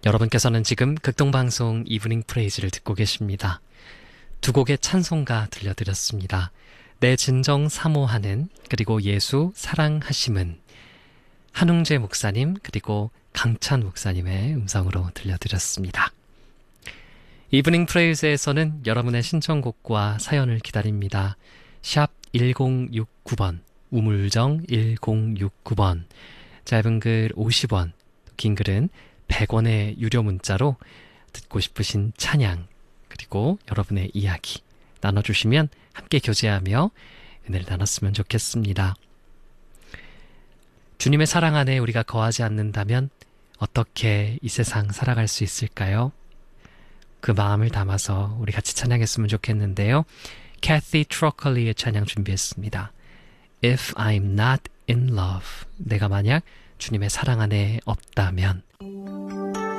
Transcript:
여러분께서는 지금 극동방송 이브닝 프레이즈를 듣고 계십니다. 두 곡의 찬송가 들려드렸습니다. 내 진정 사모하는 그리고 예수 사랑하심은 한웅재 목사님 그리고 강찬 목사님의 음성으로 들려드렸습니다. 이브닝 프레이즈에서는 여러분의 신청곡과 사연을 기다립니다. 샵 1069번 우물정 1069번 짧은 글 50원 긴 글은 100원의 유료 문자로 듣고 싶으신 찬양 그리고 여러분의 이야기 나눠주시면 함께 교제하며 은혜를 나눴으면 좋겠습니다. 주님의 사랑 안에 우리가 거하지 않는다면 어떻게 이 세상 살아갈 수 있을까요? 그 마음을 담아서 우리 같이 찬양했으면 좋겠는데요. Kathy Trockerly의 찬양 준비했습니다. If I'm not in love, 내가 만약 주님의 사랑 안에 없다면